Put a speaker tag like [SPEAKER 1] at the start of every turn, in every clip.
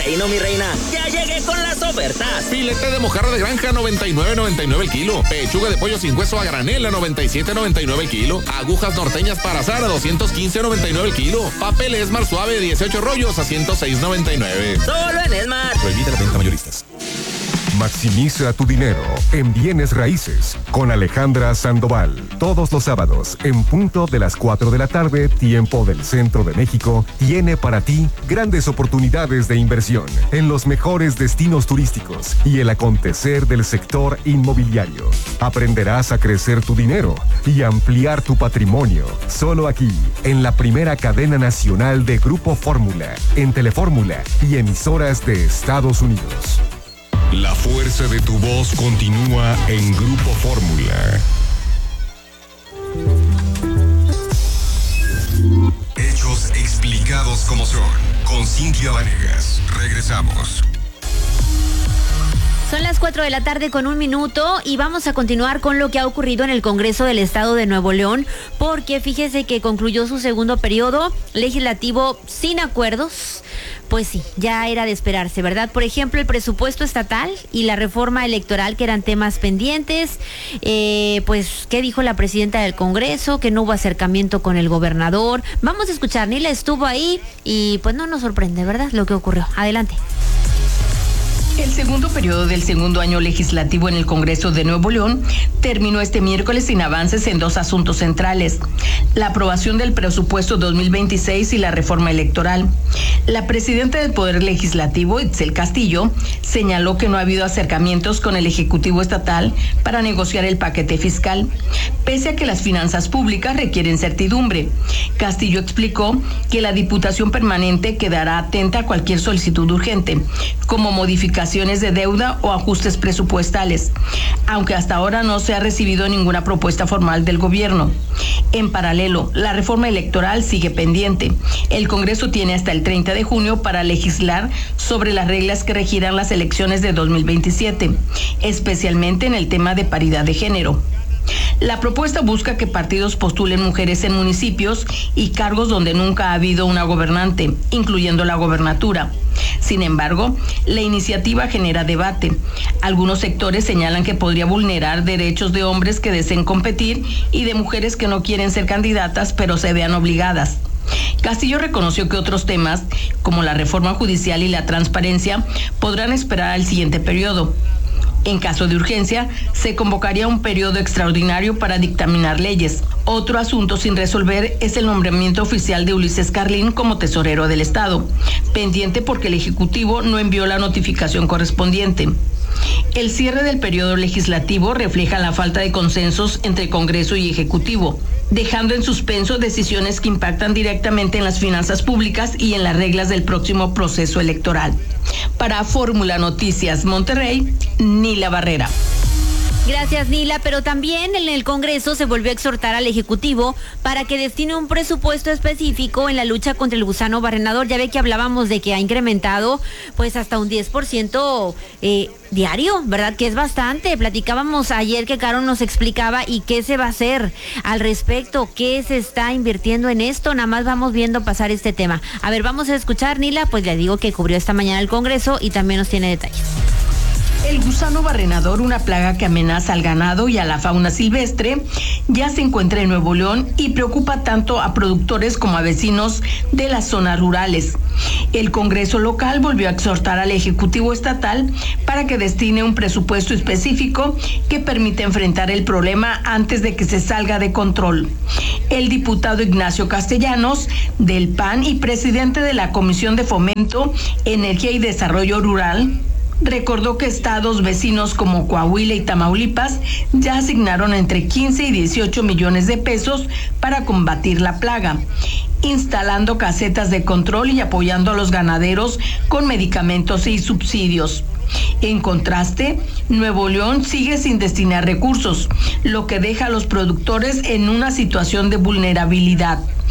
[SPEAKER 1] reino, mi reina. Ya llegué con las ofertas.
[SPEAKER 2] Filete de mojarra de granja, 99.99 el kilo. Pechuga de pollo sin hueso a granel, a 97.99 el kilo. Agujas norteñas para asar, a 215.99 el kilo. Papel Esmar suave de 18 rollos, a 106.99.
[SPEAKER 1] Solo en Esmar.
[SPEAKER 3] Prohibida la venta mayoristas.
[SPEAKER 4] Maximiza tu dinero en bienes raíces con Alejandra Sandoval. Todos los sábados, en punto de las 4 de la tarde, tiempo del Centro de México, tiene para ti grandes oportunidades de inversión en los mejores destinos turísticos y el acontecer del sector inmobiliario. Aprenderás a crecer tu dinero y ampliar tu patrimonio. Solo aquí, en la primera cadena nacional de Grupo Fórmula, en Telefórmula y emisoras de Estados Unidos.
[SPEAKER 3] La fuerza de tu voz continúa en Grupo Fórmula. Hechos explicados como son, con Cintia Vanegas. Regresamos.
[SPEAKER 5] Son las 4 de la tarde con 1 minuto y vamos a continuar con lo que ha ocurrido en el Congreso del Estado de Nuevo León, porque fíjese que concluyó su segundo periodo legislativo sin acuerdos. Pues sí, ya era de esperarse, ¿verdad? Por ejemplo, el presupuesto estatal y la reforma electoral, que eran temas pendientes. Pues, ¿qué dijo la presidenta del Congreso? Que no hubo acercamiento con el gobernador. Vamos a escuchar, Nila estuvo ahí y pues no nos sorprende, ¿verdad? Lo que ocurrió. Adelante.
[SPEAKER 6] El segundo periodo del segundo año legislativo en el Congreso de Nuevo León terminó este miércoles sin avances en dos asuntos centrales: la aprobación del presupuesto 2026 y la reforma electoral. La presidenta del Poder Legislativo, Itzel Castillo, señaló que no ha habido acercamientos con el Ejecutivo Estatal para negociar el paquete fiscal, pese a que las finanzas públicas requieren certidumbre. Castillo explicó que la Diputación Permanente quedará atenta a cualquier solicitud urgente, como modificaciones de deuda o ajustes presupuestales, aunque hasta ahora no se ha recibido ninguna propuesta formal del gobierno. En paralelo, la reforma electoral sigue pendiente. El Congreso tiene hasta el 30 de junio para legislar sobre las reglas que regirán las elecciones de 2027, especialmente en el tema de paridad de género. La propuesta busca que partidos postulen mujeres en municipios y cargos donde nunca ha habido una gobernante, incluyendo la gobernatura. Sin embargo, la iniciativa genera debate. Algunos sectores señalan que podría vulnerar derechos de hombres que deseen competir y de mujeres que no quieren ser candidatas pero se vean obligadas. Castillo reconoció que otros temas, como la reforma judicial y la transparencia, podrán esperar al siguiente periodo. En caso de urgencia, se convocaría un periodo extraordinario para dictaminar leyes. Otro asunto sin resolver es el nombramiento oficial de Ulises Carlín como tesorero del Estado, pendiente porque el Ejecutivo no envió la notificación correspondiente. El cierre del periodo legislativo refleja la falta de consensos entre Congreso y Ejecutivo, dejando en suspenso decisiones que impactan directamente en las finanzas públicas y en las reglas del próximo proceso electoral. Para Fórmula Noticias Monterrey, Nila Barrera.
[SPEAKER 5] Gracias, Nila, pero también en el Congreso se volvió a exhortar al Ejecutivo para que destine un presupuesto específico en la lucha contra el gusano barrenador. Ya ve que hablábamos de que ha incrementado pues hasta un 10% diario, ¿verdad? Que es bastante. Platicábamos ayer que Caro nos explicaba y qué se va a hacer al respecto, qué se está invirtiendo en esto. Nada más vamos viendo pasar este tema. A ver, vamos a escuchar, Nila, pues le digo que cubrió esta mañana el Congreso y también nos tiene detalles.
[SPEAKER 6] El gusano barrenador, una plaga que amenaza al ganado y a la fauna silvestre, ya se encuentra en Nuevo León y preocupa tanto a productores como a vecinos de las zonas rurales. El Congreso local volvió a exhortar al Ejecutivo Estatal para que destine un presupuesto específico que permita enfrentar el problema antes de que se salga de control. El diputado Ignacio Castellanos, del PAN y presidente de la Comisión de Fomento, Energía y Desarrollo Rural, recordó que estados vecinos como Coahuila y Tamaulipas ya asignaron entre 15 y 18 millones de pesos para combatir la plaga, instalando casetas de control y apoyando a los ganaderos con medicamentos y subsidios. En contraste, Nuevo León sigue sin destinar recursos, lo que deja a los productores en una situación de vulnerabilidad.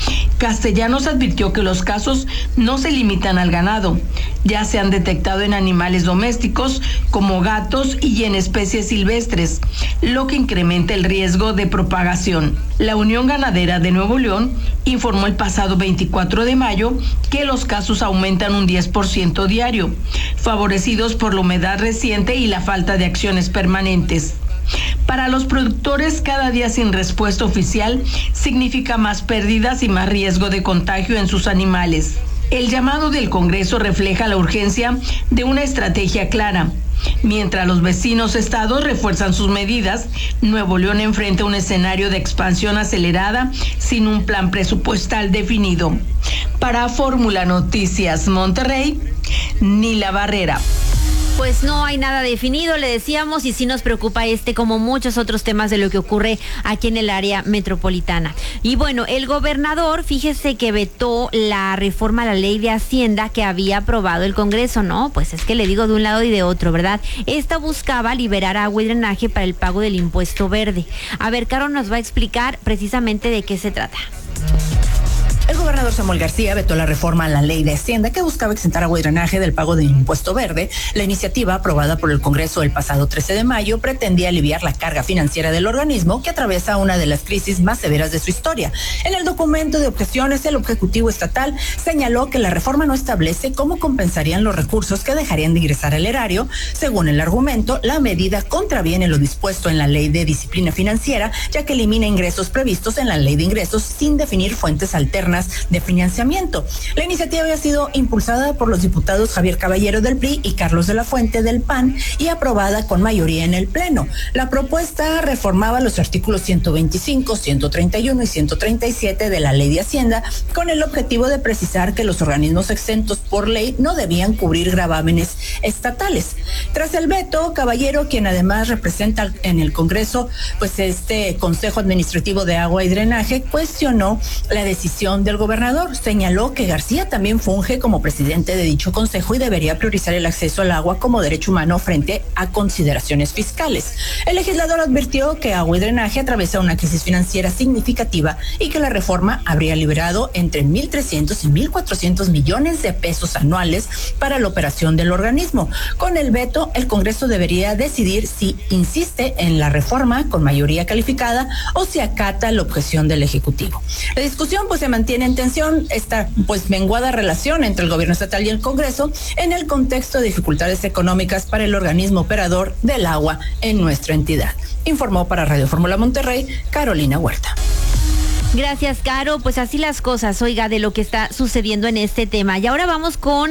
[SPEAKER 6] Castellanos advirtió que los casos no se limitan al ganado, ya se han detectado en animales domésticos como gatos y en especies silvestres, lo que incrementa el riesgo de propagación. La Unión Ganadera de Nuevo León informó el pasado 24 de mayo que los casos aumentan un 10% diario, favorecidos por la humedad reciente y la falta de acciones permanentes. Para los productores, cada día sin respuesta oficial significa más pérdidas y más riesgo de contagio en sus animales. El llamado del Congreso refleja la urgencia de una estrategia clara. Mientras los vecinos estados refuerzan sus medidas, Nuevo León enfrenta un escenario de expansión acelerada sin un plan presupuestal definido. Para Fórmula Noticias Monterrey, Nila Barrera.
[SPEAKER 5] Pues no hay nada definido, le decíamos, y sí nos preocupa como muchos otros temas de lo que ocurre aquí en el área metropolitana. Y bueno, el gobernador, fíjese que vetó la reforma a la ley de Hacienda que había aprobado el Congreso, ¿no? Pues es que le digo de un lado y de otro, ¿verdad? Esta buscaba liberar agua y drenaje para el pago del impuesto verde. A ver, Caro nos va a explicar precisamente de qué se trata.
[SPEAKER 7] El gobernador Samuel García vetó la reforma a la ley de Hacienda que buscaba exentar agua y drenaje del pago del impuesto verde. La iniciativa, aprobada por el Congreso el pasado 13 de mayo, pretendía aliviar la carga financiera del organismo que atraviesa una de las crisis más severas de su historia. En el documento de objeciones, el Ejecutivo Estatal señaló que la reforma no establece cómo compensarían los recursos que dejarían de ingresar al erario. Según el argumento, la medida contraviene lo dispuesto en la Ley de Disciplina Financiera, ya que elimina ingresos previstos en la Ley de Ingresos sin definir fuentes alternas de financiamiento. La iniciativa había sido impulsada por los diputados Javier Caballero del PRI y Carlos de la Fuente del PAN y aprobada con mayoría en el Pleno. La propuesta reformaba los artículos 125, 131 y 137 de la Ley de Hacienda con el objetivo de precisar que los organismos exentos por ley no debían cubrir gravámenes estatales. Tras el veto, Caballero, quien además representa en el Congreso pues este Consejo Administrativo de Agua y Drenaje, cuestionó la decisión del gobernador. Señaló que García también funge como presidente de dicho consejo y debería priorizar el acceso al agua como derecho humano frente a consideraciones fiscales. El legislador advirtió que Agua y Drenaje atraviesa una crisis financiera significativa y que la reforma habría liberado entre 1.300 y 1.400 millones de pesos anuales para la operación del organismo. Con el veto, el Congreso debería decidir si insiste en la reforma con mayoría calificada o si acata la objeción del Ejecutivo. La discusión pues se mantiene en tensión, esta pues menguada relación entre el gobierno estatal y el Congreso en el contexto de dificultades económicas para el organismo operador del agua en nuestra entidad. Informó para Radio Fórmula Monterrey, Carolina Huerta.
[SPEAKER 5] Gracias, Caro. Pues así las cosas, oiga, de lo que está sucediendo en este tema. Y ahora vamos con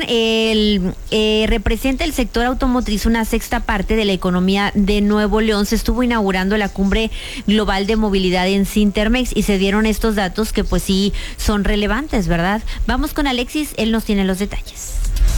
[SPEAKER 5] representa el sector automotriz una sexta parte de la economía de Nuevo León. Se estuvo inaugurando la Cumbre Global de Movilidad en Sintermex y se dieron estos datos que pues sí son relevantes, ¿verdad? Vamos con Alexis, él nos tiene los detalles.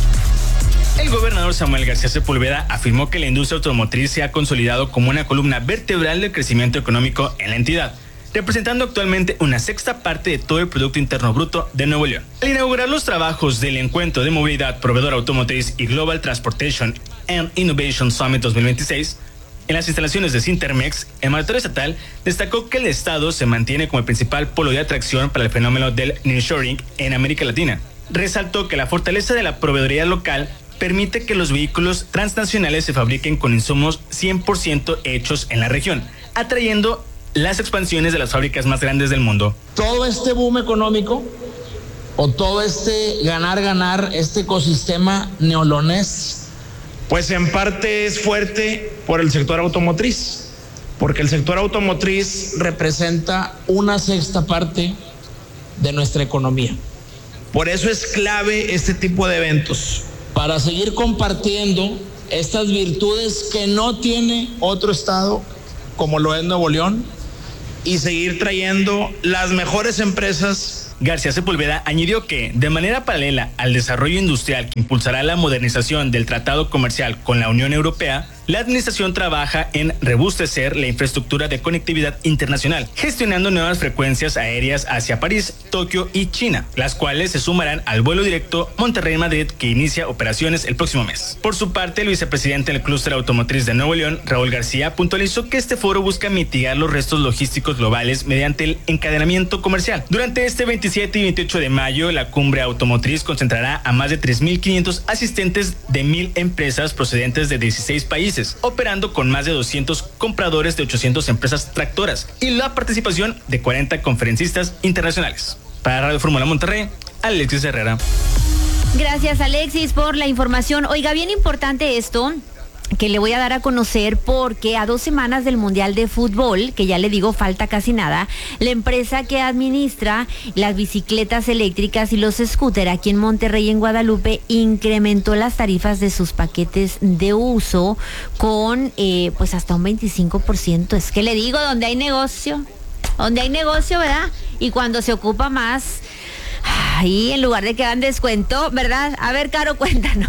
[SPEAKER 8] El gobernador Samuel García Sepúlveda afirmó que la industria automotriz se ha consolidado como una columna vertebral del crecimiento económico en la entidad, representando actualmente una sexta parte de todo el Producto Interno Bruto de Nuevo León. Al inaugurar los trabajos del Encuentro de Movilidad Proveedor Automotriz y Global Transportation and Innovation Summit 2026, en las instalaciones de Sintermex, el mandatario estatal destacó que el Estado se mantiene como el principal polo de atracción para el fenómeno del nearshoring en América Latina. Resaltó que la fortaleza de la proveeduría local permite que los vehículos transnacionales se fabriquen con insumos 100% hechos en la región, atrayendo las expansiones de las fábricas más grandes del mundo.
[SPEAKER 9] Todo este boom económico o todo este ganar, este ecosistema neolonés, pues en parte es fuerte por el sector automotriz, porque el sector automotriz representa una sexta parte de nuestra economía. Por eso es clave este tipo de eventos, para seguir compartiendo estas virtudes que no tiene otro estado como lo es Nuevo León, y seguir trayendo las mejores empresas.
[SPEAKER 8] García Sepúlveda añadió que, de manera paralela al desarrollo industrial que impulsará la modernización del Tratado Comercial con la Unión Europea, La administración trabaja en robustecer la infraestructura de conectividad internacional, gestionando nuevas frecuencias aéreas hacia París, Tokio y China, las cuales se sumarán al vuelo directo Monterrey-Madrid que inicia operaciones el próximo mes. Por su parte, el vicepresidente del clúster automotriz de Nuevo León, Raúl García, puntualizó que este foro busca mitigar los restos logísticos globales mediante el encadenamiento comercial. Durante este 27 y 28 de mayo, la cumbre automotriz concentrará a más de 3.500 asistentes de 1.000 empresas procedentes de 16 países, operando con más de 200 compradores de 800 empresas tractoras y la participación de 40 conferencistas internacionales. Para Radio Fórmula Monterrey, Alexis Herrera.
[SPEAKER 5] Gracias, Alexis, por la información. Oiga, bien importante esto que le voy a dar a conocer, porque a 2 semanas del Mundial de Fútbol, que ya le digo falta casi nada, la empresa que administra las bicicletas eléctricas y los scooters aquí en Monterrey, en Guadalupe, incrementó las tarifas de sus paquetes de uso con pues hasta un 25%. Es que le digo, donde hay negocio, ¿verdad? Y cuando se ocupa más, ahí en lugar de que dan descuento, ¿verdad? A ver, Caro, cuéntanos.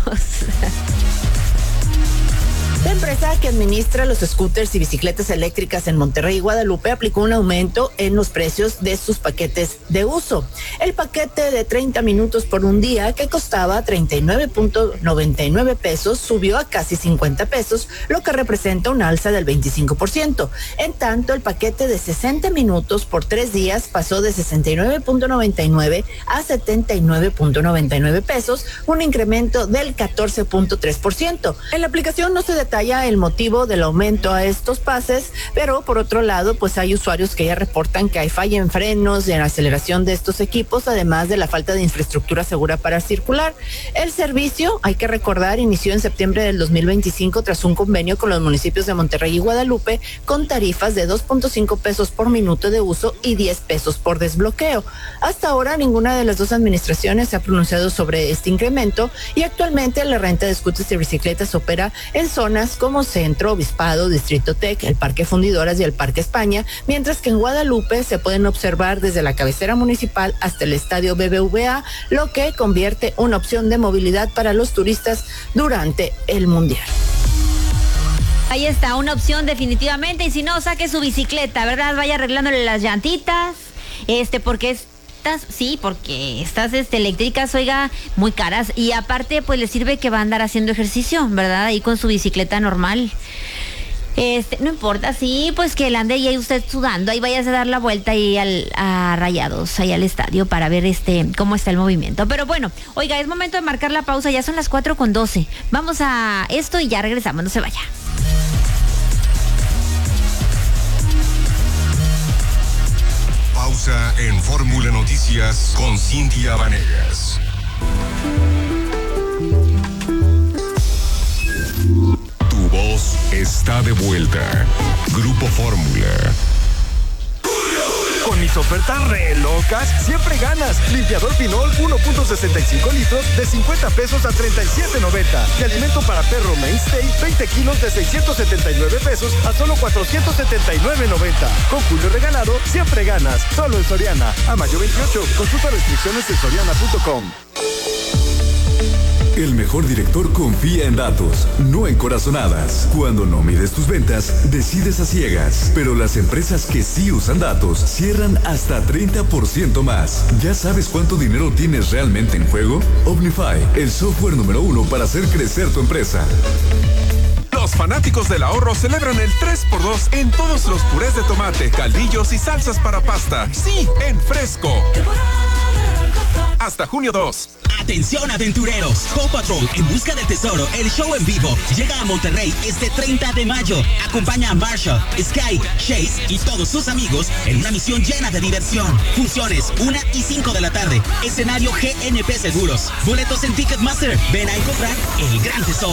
[SPEAKER 7] La empresa que administra los scooters y bicicletas eléctricas en Monterrey y Guadalupe aplicó un aumento en los precios de sus paquetes de uso. El paquete de 30 minutos por un día, que costaba 39.99 pesos, subió a casi 50 pesos, lo que representa un alza del 25%. En tanto, el paquete de 60 minutos por 3 días pasó de 69.99 a 79.99 pesos, un incremento del 14.3%. En la aplicación no se detalla el motivo del aumento a estos pases, pero por otro lado, pues hay usuarios que ya reportan que hay falla en frenos y en aceleración de estos equipos, además de la falta de infraestructura segura para circular. El servicio, hay que recordar, inició en septiembre del 2025 tras un convenio con los municipios de Monterrey y Guadalupe con tarifas de 2.5 pesos por minuto de uso y 10 pesos por desbloqueo. Hasta ahora ninguna de las dos administraciones se ha pronunciado sobre este incremento y actualmente la renta de scooters y bicicletas opera en zonas como Centro, Obispado, Distrito Tec, el Parque Fundidoras y el Parque España, mientras que en Guadalupe se pueden observar desde la cabecera municipal hasta el estadio BBVA, lo que convierte una opción de movilidad para los turistas durante el Mundial.
[SPEAKER 5] Ahí está, una opción definitivamente, y si no, saque su bicicleta, ¿verdad? Vaya arreglándole las llantitas, porque porque estas eléctricas, oiga, muy caras, y aparte pues le sirve que va a andar haciendo ejercicio, ¿verdad? Ahí con su bicicleta normal. No importa, sí, pues que él ande y ahí usted sudando, ahí vayas a dar la vuelta ahí a Rayados, ahí al estadio, para ver cómo está el movimiento. Pero bueno, oiga, es momento de marcar la pausa, ya son las 4:12. Vamos a esto y ya regresamos, no se vaya.
[SPEAKER 3] Pausa en Fórmula Noticias con Cintia Vanegas. Tu voz está de vuelta. Grupo Fórmula.
[SPEAKER 10] Con mis ofertas re locas, siempre ganas. Limpiador Pinol 1.65 litros de 50 pesos a 37.90. Y alimento para perro Mainstay 20 kilos de 679 pesos a solo 479.90. Con Julio regalado, siempre ganas. Solo en Soriana. A mayo 28. Consulta restricciones en soriana.com.
[SPEAKER 11] El mejor director confía en datos, no en corazonadas. Cuando no mides tus ventas, decides a ciegas. Pero las empresas que sí usan datos cierran hasta 30% más. ¿Ya sabes cuánto dinero tienes realmente en juego? Omnify, el software número 1 para hacer crecer tu empresa.
[SPEAKER 12] Los fanáticos del ahorro celebran el 3x2 en todos los purés de tomate, caldillos y salsas para pasta. Sí, en Fresco. Hasta junio 2.
[SPEAKER 1] Atención aventureros, Paw Patrol en busca del tesoro, el show en vivo llega a Monterrey este 30 de mayo. Acompaña a Marshall, Sky, Chase y todos sus amigos en una misión llena de diversión. Funciones 1 y 5 de la tarde. Escenario GNP Seguros. Boletos en Ticketmaster. Ven a encontrar el gran tesoro.